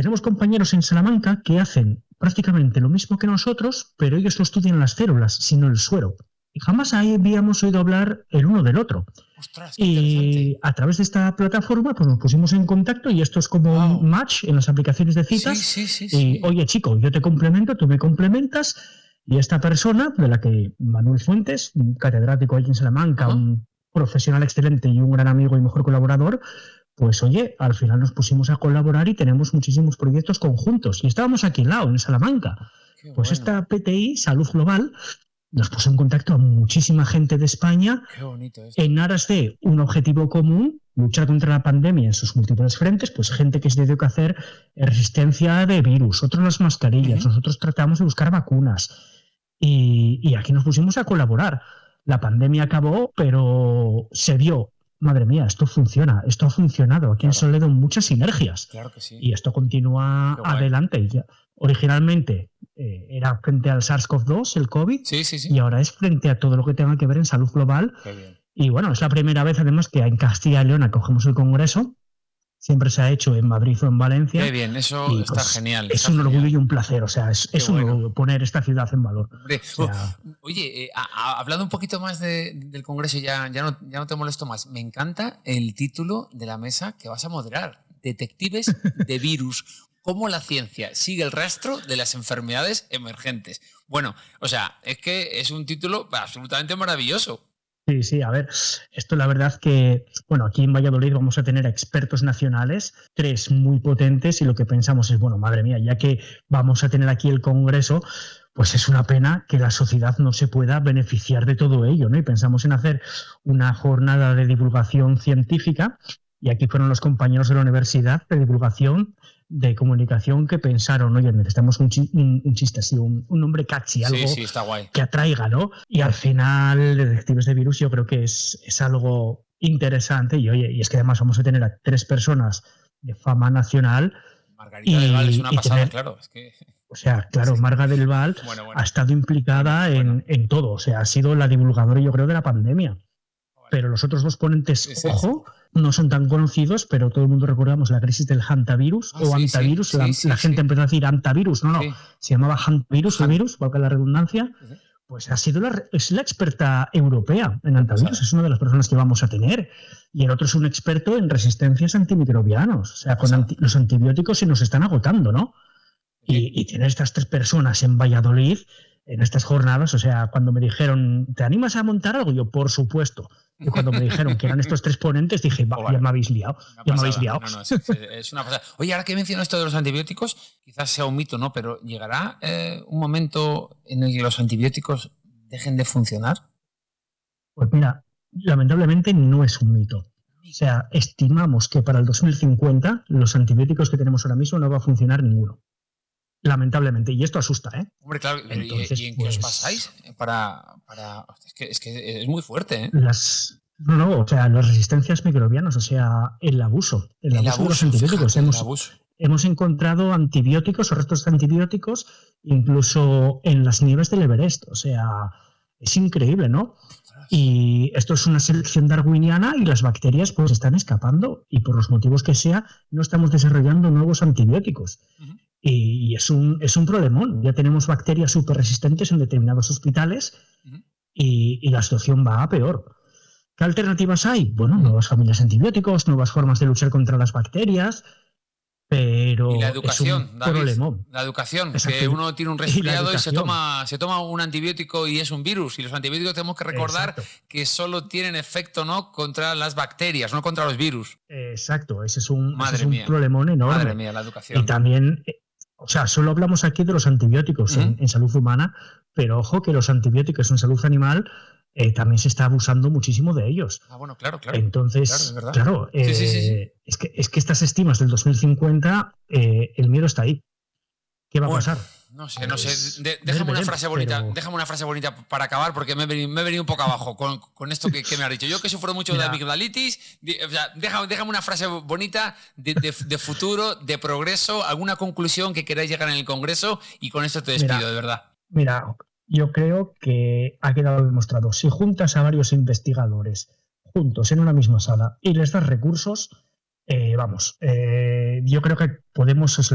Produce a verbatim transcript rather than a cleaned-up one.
tenemos compañeros en Salamanca que hacen prácticamente lo mismo que nosotros, pero ellos no estudian las células, sino el suero. Y jamás ahí habíamos oído hablar el uno del otro. Ostras, qué y a través de esta plataforma pues nos pusimos en contacto y esto es como wow. un match en las aplicaciones de citas. Sí, sí, sí, y, sí. Oye, chico, yo te complemento, tú me complementas. Y esta persona, de la que Manuel Fuentes, un catedrático allí en Salamanca, uh-huh. un profesional excelente y un gran amigo y mejor colaborador, pues oye, al final nos pusimos a colaborar y tenemos muchísimos proyectos conjuntos. Y estábamos aquí al lado, en Salamanca. Qué pues bueno. Esta P T I, Salud Global, nos puso en contacto a muchísima gente de España. Qué bonito esto. En aras de un objetivo común, luchar contra la pandemia en sus múltiples frentes, pues gente que se dedica a hacer resistencia de virus, otros las mascarillas, uh-huh. nosotros tratamos de buscar vacunas y, y aquí nos pusimos a colaborar. La pandemia acabó, pero se vio, madre mía, esto funciona, esto ha funcionado, aquí claro. en Soledo muchas sinergias claro que sí. y esto continúa adelante. Ya, originalmente eh, era frente al SARS-CoV dos, el COVID, sí, sí, sí. y ahora es frente a todo lo que tenga que ver en salud global. Qué bien. Y bueno, es la primera vez además que en Castilla y León acogemos el congreso. Siempre se ha hecho en Madrid o en Valencia. Qué bien, eso y, está pues, genial. Es está un genial. orgullo y un placer, o sea, es, es un bueno. orgullo poner esta ciudad en valor. Hombre, o sea, oye, eh, a, a, hablando un poquito más de, del congreso, ya, ya, no, ya no te molesto más. Me encanta el título de la mesa que vas a moderar. Detectives de virus. Cómo la ciencia sigue el rastro de las enfermedades emergentes. Bueno, o sea, es que es un título absolutamente maravilloso. Sí, sí, a ver, esto la verdad que, bueno, aquí en Valladolid vamos a tener expertos nacionales, tres muy potentes y lo que pensamos es, bueno, madre mía, ya que vamos a tener aquí el congreso, pues es una pena que la sociedad no se pueda beneficiar de todo ello, ¿no? Y pensamos en hacer una jornada de divulgación científica y aquí fueron los compañeros de la universidad de divulgación de comunicación que pensaron, oye, necesitamos un, chi- un, un chiste así, un, un nombre catchy, algo sí, sí, está guay. que atraiga, ¿no? Y al final, Detectives de Virus yo creo que es, es algo interesante y oye, y es que además vamos a tener a tres personas de fama nacional. Margarita y, del Val es una pasada, tener, claro. Es que... O sea, claro, sí. Marga del Val bueno, bueno. ha estado implicada bueno, bueno. En, en todo, o sea, ha sido la divulgadora yo creo de la pandemia. Vale. Pero los otros dos ponentes, sí, sí, ojo, sí. no son tan conocidos, pero todo el mundo recordamos la crisis del hantavirus ah, o sí, antavirus. Sí, la, sí, la sí, gente sí. empezó a decir antavirus, no, no, sí. se llamaba hantavirus, el virus, valga la redundancia. Sí. Pues ha sido la, es la experta europea en antavirus, es una de las personas que vamos a tener. Y el otro es un experto en resistencias antimicrobianos. O sea, con anti, los antibióticos se nos están agotando, ¿no? Y, y tener estas tres personas en Valladolid, en estas jornadas, o sea, cuando me dijeron, ¿te animas a montar algo? Yo, por supuesto. Y cuando me dijeron que eran estos tres ponentes, dije, va, oh, ya me habéis liado, ya me habéis liado. No, no, es, es una pasada. Oye, ahora que menciono esto de los antibióticos, quizás sea un mito, ¿no? Pero ¿llegará eh, un momento en el que los antibióticos dejen de funcionar? Pues mira, lamentablemente no es un mito. O sea, estimamos que para el dos mil cincuenta los antibióticos que tenemos ahora mismo no va a funcionar ninguno. Lamentablemente, y esto asusta, ¿eh? Hombre, claro, Entonces, ¿y, ¿y en qué pues, os basáis? Para, para... Es, que, es que es muy fuerte, ¿eh? Las... No, no, o sea, las resistencias microbianas, o sea, el abuso, el, el abuso, abuso de los antibióticos. Fíjate, hemos, el abuso. hemos encontrado antibióticos o restos de antibióticos incluso en las nieves del Everest, o sea, es increíble, ¿no? Y esto es una selección darwiniana y las bacterias pues están escapando y por los motivos que sea no estamos desarrollando nuevos antibióticos. Uh-huh. Y es un, es un problemón. Ya tenemos bacterias súper resistentes en determinados hospitales uh-huh. y, y la situación va a peor. ¿Qué alternativas hay? Bueno, nuevas familias de antibióticos, nuevas formas de luchar contra las bacterias, pero y la educación, es un David, problemón. La educación, Exacto. Que uno tiene un resfriado y, y se toma se toma un antibiótico y es un virus. Y los antibióticos tenemos que recordar Exacto. Que solo tienen efecto no contra las bacterias, no contra los virus. Exacto, ese es un, Madre ese es un mía. problemón enorme. Madre mía, la educación. Y también, o sea, solo hablamos aquí de los antibióticos uh-huh. en, en salud humana, pero ojo que los antibióticos en salud animal Eh, también se está abusando muchísimo de ellos. Ah, bueno, claro, claro. Entonces, claro, claro eh, sí, sí, sí, sí. Es, que, es que estas estimas del dos mil cincuenta, eh, el miedo está ahí. ¿Qué va bueno, a pasar? No sé, no sé. De, déjame una frase bonita, pero... déjame una frase bonita para acabar, porque me he venido, me he venido un poco abajo con, con esto que, que me has dicho. Yo que sufro mucho Mira. de amigdalitis, de, o sea, déjame, déjame una frase bonita de, de, de futuro, de progreso, alguna conclusión que queráis llegar en el Congreso y con esto te despido, Mira, de verdad. Mira, yo creo que ha quedado demostrado. Si juntas a varios investigadores juntos en una misma sala y les das recursos, eh, vamos, eh, yo creo que podemos